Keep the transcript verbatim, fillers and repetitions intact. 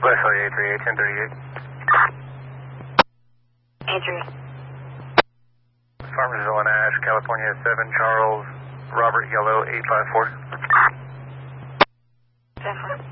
Leslie, A three eight, ten thirty-eight. Adrian. Farmersville and Ash, California, seven Charles, Robert Yellow, eight five four. Zephyr.